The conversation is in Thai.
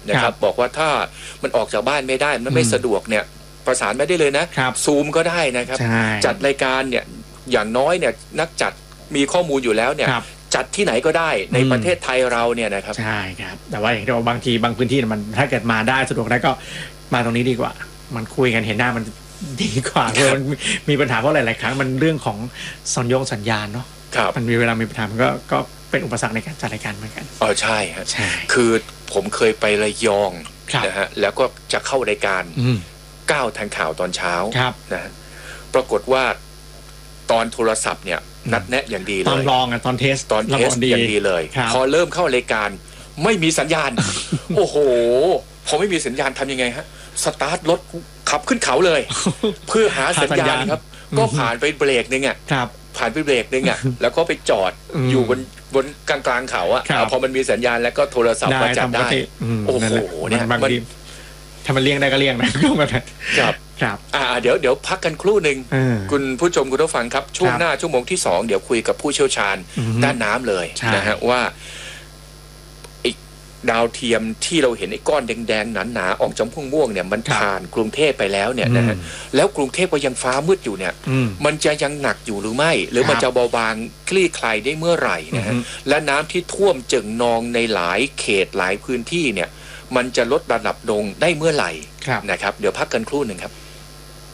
นะครับบอกว่าถ้ามันออกจากบ้านไม่ได้มันไม่สะดวกเนี่ยประสานไม่ได้เลยนะซูมก็ได้นะครับจัดรายการเนี่ยอย่างน้อยเนี่ยนักจัดมีข้อมูลอยู่แล้วเนี่ยจัดที่ไหนก็ได้ในประเทศไทยเราเนี่ยนะครับใช่ครับแต่ว่าอย่างที่บางทีบางพื้นที่มันถ้าเกิดมาได้สะดวกได้ก็มาตรงนี้ดีกว่ามันคุยกันเห็นหน้ามันดีกว่าเพราะมันมีปัญหาเพราะหลายๆครั้งมันเรื่องของสัญญาณเนาะมันมีเวลามีปัญหามันก็เป็นอุปสรรคในการจัดรายการเหมือนกันใช่ฮะคือผมเคยไประยองนะฮะแล้วก็จะเข้ารายการ9 ทันข่าวตอนเช้านะปรากฏว่าตอนโทรศัพท์เนี่ยนัดแนะอย่างดีเลยตอนลองตอนเทสอย่างดีเลยพอเริ่มเข้ารายการไม่มีสัญญาณ โอ้โหพอไม่มีสัญญาณทำยังไงฮะสตาร์ทรถขับขึ้นเขาเลย เพื่อหาสัญญาณครับก็ผ่านไปเบรกนึงผ่านไปเบรกนึงแล้วก็ไปจอดอยู่บนกลางเขาพอมันมีสัญญาณแล้วก็โทรศัพท์มาจับได้โอ้โหเนี่ยถ้ามันเลี่ยงได้ก็เลี่ยงนะครับเดี๋ยวพักกันครู่หนึ่งคุณผู้ชมคุณผู้ฟังครับช่วงหน้าชั่วโมงที่2เดี๋ยวคุยกับผู้เชี่ยวชาญด้านน้ำเลยนะฮะว่าดาวเทียมที่เราเห็นไอ้ก้อนแดงๆหนาๆออกจำม่วงๆเนี่ยมันผ่านกรุงเทพไปแล้วเนี่ยนะฮะแล้วกรุงเทพก็ยังฟ้ามืดอยู่เนี่ยมันจะยังหนักอยู่หรือไม่หรือมันจะเบาบางคลี่คลายได้เมื่อไหร่นะฮะและน้ำที่ท่วมจึงนองในหลายเขตหลายพื้นที่เนี่ยมันจะลดระดับลงได้เมื่อไหร่นะครับเดี๋ยวพักกันครู่หนึ่งครับ